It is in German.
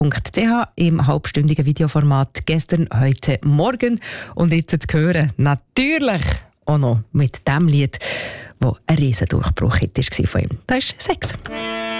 im halbstündigen Videoformat gestern, heute, morgen. Und jetzt zu hören, natürlich auch noch mit dem Lied, das ein Riesendurchbruch war von ihm. Das ist «Sex».